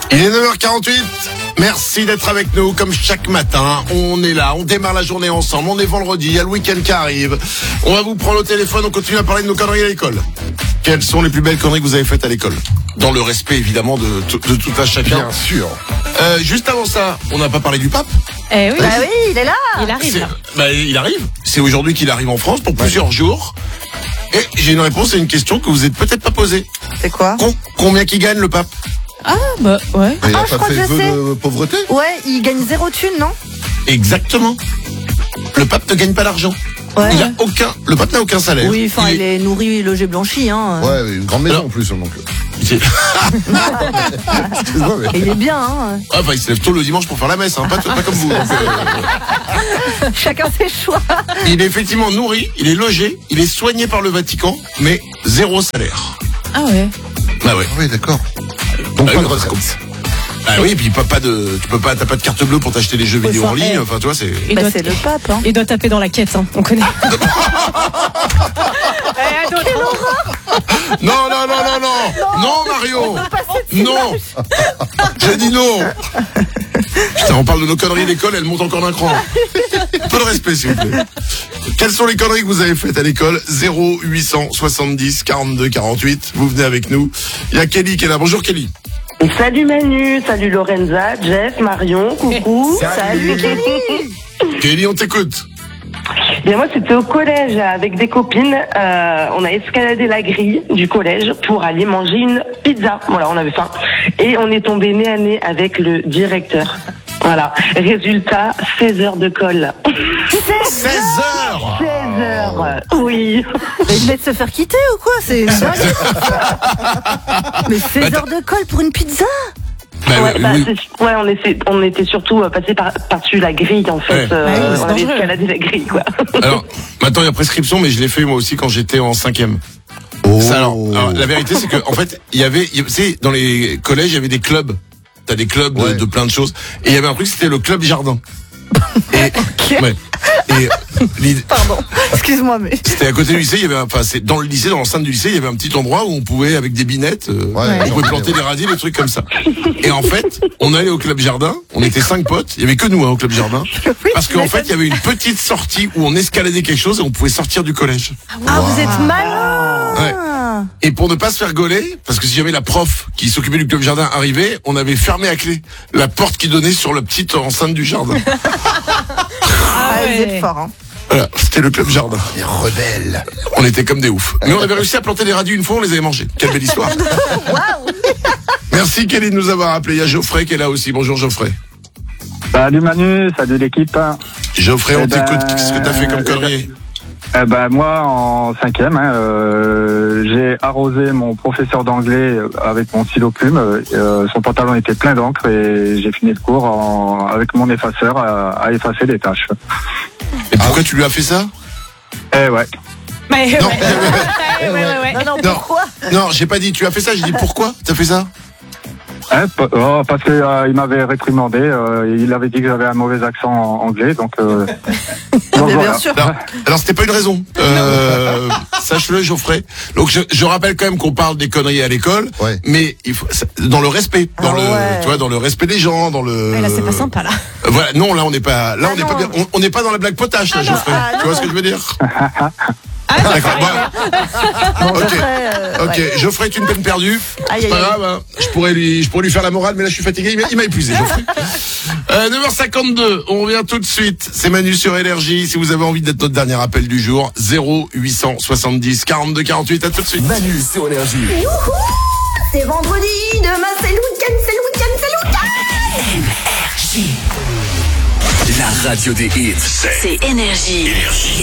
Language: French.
Il est 9h48. Merci d'être avec nous comme chaque matin. On est là, on démarre la journée ensemble. On est vendredi, il y a le week-end qui arrive. On va vous prendre au téléphone, on continue à parler de nos conneries à l'école. Quelles sont les plus belles conneries que vous avez faites à l'école? Dans le respect évidemment de tout un chacun. Bien sûr. Juste avant ça, on n'a pas parlé du pape. Eh oui. Bah oui, il est là. Il arrive là. Il arrive. C'est aujourd'hui qu'il arrive en France pour plusieurs jours. Et j'ai une réponse à une question que vous n'êtes peut-être pas posée. C'est quoi? Combien qui gagne le pape? Ah bah ouais. Mais il a je pas crois fait que je vœu sais. de pauvreté. Ouais, il gagne 0 thune, non? Exactement. Le pape ne gagne pas d'argent. Ouais. Le pape n'a aucun salaire. Oui, enfin, il est nourri, logé, blanchi, hein. Ouais, une grande maison Alors- en plus. Donc. C'est- Excuse-moi, mais. Et il est bien, hein. Ah, enfin, il se lève tôt le dimanche pour faire la messe, hein. Pas comme vous. Donc, Chacun ses choix. il est effectivement nourri, il est logé, il est soigné par le Vatican, mais 0 salaire. Ah ouais. Ah ouais. Ah oui, d'accord. Donc Ah pas oui, de non, retraite. Ah oui, et puis t'as pas de carte bleue pour t'acheter des jeux vidéo Enfin, en ligne. eh. Enfin, tu vois, c'est. Il Bah, doit, c'est le pape, hein. il doit taper dans la quête, hein. On connaît. Non, Mario. Non. J'ai dit non. Putain, on parle de nos conneries d'école, elles montent encore d'un cran. Un peu de respect, s'il vous plaît. Quelles sont les conneries que vous avez faites à l'école? 0870 42 48. Vous venez avec nous. Il y a Kelly qui est là. Bonjour Kelly. Salut Manu, salut Lorenza, Jeff, Marion, coucou. Salut, Kelly. Kelly, on t'écoute. Bien moi c'était au collège avec des copines. On a escaladé la grille du collège pour aller manger une pizza. Voilà, on avait faim et on est tombé nez à nez avec le directeur. Voilà. Résultat, 16 heures de colle. 16 heures. 16 heures. Oui. Mais il venait de se faire quitter ou quoi? C'est dingue. Mais 16 heures de colle pour une pizza? Bah, Ouais, bah, oui. on était surtout passé par-dessus la grille en fait. Ouais. oui, c'est on avait dangereux. escaladé la grille quoi. Alors, maintenant il y a prescription, mais je l'ai fait moi aussi quand j'étais en 5e. Oh. Ça, alors, la vérité c'est que en fait, tu sais, dans les collèges, il y avait des clubs. T'as des clubs de plein de choses. Et il y avait un truc, c'était le club jardin. Et, ouais. Et Pardon. Excuse-moi, mais. c'était à côté du lycée, il y avait, enfin, c'est dans le lycée, dans l'enceinte du lycée, il y avait un petit endroit où on pouvait, avec des binettes, on pouvait planter des radis, des trucs comme ça. Et en fait, on allait au club jardin, on était 5 potes, il y avait que nous, au club jardin. Parce qu'en fait, il y avait une petite sortie où on escaladait quelque chose et on pouvait sortir du collège. Ah, vous êtes malin. Ouais. Et pour ne pas se faire gauler, parce que si jamais la prof qui s'occupait du club jardin arrivait, on avait fermé à clé la porte qui donnait sur la petite enceinte du jardin. Ah, vous êtes fort, hein. Voilà, c'était le club jardin. Les rebelles. On était comme des oufs. Mais on avait réussi à planter des radis une fois, on les avait mangés. Quelle belle histoire. Waouh. Merci Kelly de nous avoir appelé. Il y a Geoffrey qui est là aussi. Bonjour Geoffrey. Salut Manu, salut l'équipe. Geoffrey, on Eh ben, t'écoute. Qu'est-ce que t'as fait comme connerie? Moi en 5e, j'ai arrosé mon professeur d'anglais avec mon stylo plume. Son pantalon était plein d'encre et j'ai fini le cours avec mon effaceur à effacer les tâches. Et pourquoi tu lui as fait ça? Eh ouais. Ouais, Non. ouais. Non, non, Non. pourquoi? Non, j'ai pas dit tu as fait ça, j'ai dit pourquoi t'as fait ça? Parce que il m'avait réprimandé. Il avait dit que j'avais un mauvais accent anglais, donc. Donc Mais voilà. bien sûr. Alors c'était pas une raison. Sache-le Geoffrey. Donc je rappelle quand même qu'on parle des conneries à l'école, Ouais. mais il faut dans le respect, dans Ah le ouais. tu vois, dans le respect des gens, dans le Ouais, là, c'est pas sympa, là. Voilà, non, là on n'est pas là, Ah on n'est pas non. bien, on n'est pas dans la blague potache là, Geoffrey. ah Tu vois non. ce que je veux dire? Ah, ça D'accord. fait rien. Bon, Bon, ok. Geoffrey, Ok, ouais. Geoffrey est une peine perdue. Aïe, C'est aïe, pas aïe. grave, hein. Je pourrais lui faire la morale, mais là je suis fatigué. Il m'a épuisé, Geoffrey. 9h52, on revient tout de suite. C'est Manu sur Énergie. Si vous avez envie d'être notre dernier appel du jour, 0870 42 48. À tout de suite. Manu sur Énergie. C'est vendredi, demain c'est le week-end, c'est le week-end, c'est le week-end. La radio des hits. C'est Énergie.